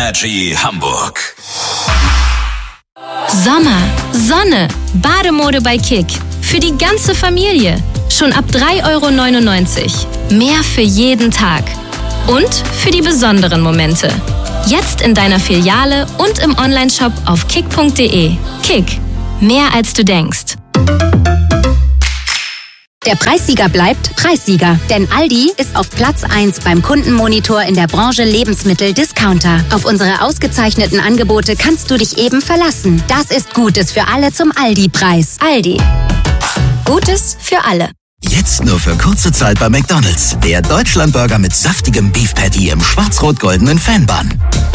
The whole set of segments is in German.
Energy Hamburg. Sommer, Sonne, Bademode bei Kick. Für die ganze Familie. Schon ab 3,99 €. Mehr für jeden Tag. Und für die besonderen Momente. Jetzt in deiner Filiale und im Onlineshop auf kick.de. Kick. Mehr als du denkst. Der Preissieger bleibt Preissieger, denn Aldi ist auf Platz 1 beim Kundenmonitor in der Branche Lebensmittel-Discounter. Auf unsere ausgezeichneten Angebote kannst du dich eben verlassen. Das ist Gutes für alle zum Aldi-Preis. Aldi. Gutes für alle. Jetzt nur für kurze Zeit bei McDonald's. Der Deutschlandburger mit saftigem Beef Patty im schwarz-rot-goldenen Fanbun.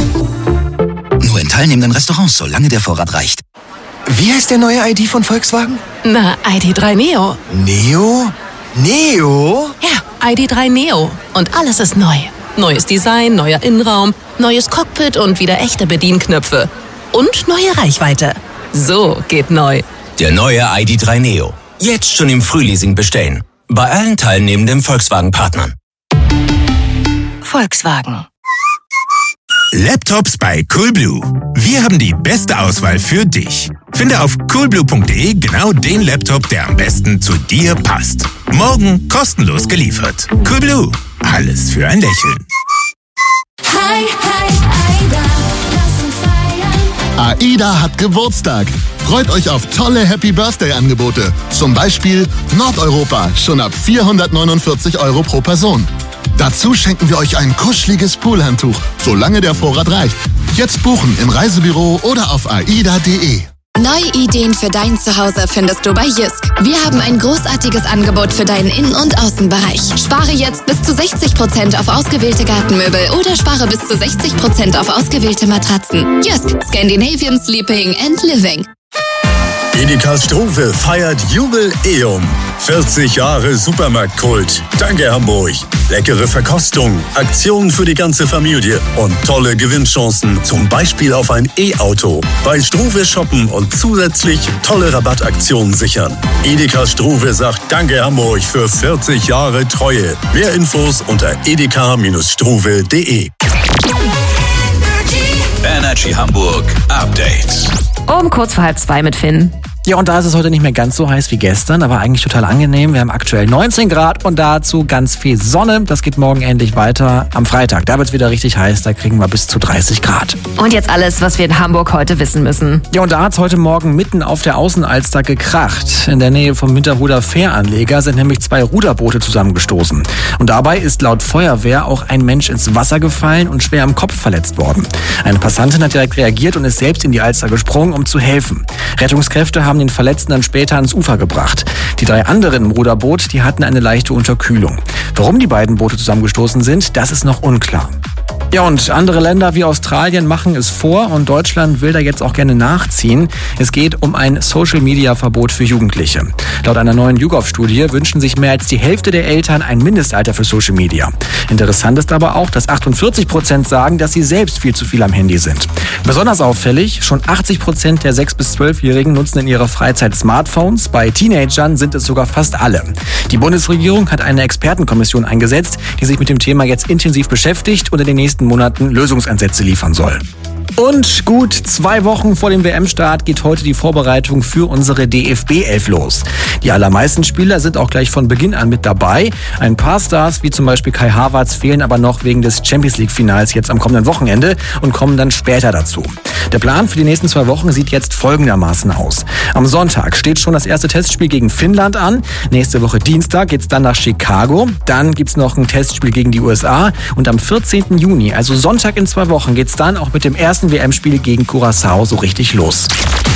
Nur in teilnehmenden Restaurants, solange der Vorrat reicht. Wie heißt der neue ID von Volkswagen? Na, ID.3 Neo. Neo? Neo? Ja, ID.3 Neo. Und alles ist neu. Neues Design, neuer Innenraum, neues Cockpit und wieder echte Bedienknöpfe. Und neue Reichweite. So geht neu. Der neue ID.3 Neo. Jetzt schon im Frühleasing bestellen. Bei allen teilnehmenden Volkswagen-Partnern. Volkswagen. Laptops bei Coolblue. Wir haben die beste Auswahl für dich. Finde auf coolblue.de genau den Laptop, der am besten zu dir passt. Morgen kostenlos geliefert. Coolblue. Alles für ein Lächeln. Hi, hi, Aida. Lass uns feiern. AIDA hat Geburtstag. Freut euch auf tolle Happy Birthday Angebote. Zum Beispiel Nordeuropa, schon ab 449 € pro Person. Dazu schenken wir euch ein kuscheliges Poolhandtuch, solange der Vorrat reicht. Jetzt buchen im Reisebüro oder auf aida.de. Neue Ideen für dein Zuhause findest du bei Jysk. Wir haben ein großartiges Angebot für deinen Innen- und Außenbereich. Spare jetzt bis zu 60% auf ausgewählte Gartenmöbel oder spare bis zu 60% auf ausgewählte Matratzen. Jysk, Scandinavian Sleeping and Living. Edeka Struve feiert Jubiläum. 40 Jahre Supermarktkult. Danke Hamburg. Leckere Verkostung, Aktionen für die ganze Familie und tolle Gewinnchancen, zum Beispiel auf ein E-Auto. Bei Struve shoppen und zusätzlich tolle Rabattaktionen sichern. Edeka Struve sagt Danke Hamburg für 40 Jahre Treue. Mehr Infos unter edeka-struve.de. Energy Hamburg Update. Um kurz vor 1:30 mit Finn. Ja, und da ist es heute nicht mehr ganz so heiß wie gestern, aber eigentlich total angenehm. Wir haben aktuell 19 Grad und dazu ganz viel Sonne. Das geht morgen endlich weiter. Am Freitag, da wird es wieder richtig heiß, da kriegen wir bis zu 30 Grad. Und jetzt alles, was wir in Hamburg heute wissen müssen. Ja, und da hat es heute Morgen mitten auf der Außenalster gekracht. In der Nähe vom Winterhuder Fähranleger sind nämlich 2 Ruderboote zusammengestoßen. Und dabei ist laut Feuerwehr auch ein Mensch ins Wasser gefallen und schwer am Kopf verletzt worden. Eine Passantin hat direkt reagiert und ist selbst in die Alster gesprungen, um zu helfen. Rettungskräfte haben den Verletzten dann später ans Ufer gebracht. Die 3 anderen im Ruderboot, die hatten eine leichte Unterkühlung. Warum die beiden Boote zusammengestoßen sind, das ist noch unklar. Ja, und andere Länder wie Australien machen es vor und Deutschland will da jetzt auch gerne nachziehen. Es geht um ein Social-Media-Verbot für Jugendliche. Laut einer neuen YouGov-Studie wünschen sich mehr als die Hälfte der Eltern ein Mindestalter für Social Media. Interessant ist aber auch, dass 48% sagen, dass sie selbst viel zu viel am Handy sind. Besonders auffällig, schon 80% der 6- bis 12-Jährigen nutzen in ihrer Freizeit Smartphones. Bei Teenagern sind es sogar fast alle. Die Bundesregierung hat eine Expertenkommission eingesetzt, die sich mit dem Thema jetzt intensiv beschäftigt und in den nächsten Monaten Lösungsansätze liefern soll. Und gut 2 Wochen vor dem WM-Start geht heute die Vorbereitung für unsere DFB-11 los. Die allermeisten Spieler sind auch gleich von Beginn an mit dabei. Ein paar Stars, wie zum Beispiel Kai Havertz, fehlen aber noch wegen des Champions-League-Finals jetzt am kommenden Wochenende und kommen dann später dazu. Der Plan für die nächsten 2 Wochen sieht jetzt folgendermaßen aus. Am Sonntag steht schon das erste Testspiel gegen Finnland an. Nächste Woche Dienstag geht's dann nach Chicago. Dann gibt's noch ein Testspiel gegen die USA. Und am 14. Juni, also Sonntag in 2 Wochen, geht's dann auch mit dem ersten WM-Spiel gegen Curaçao so richtig los.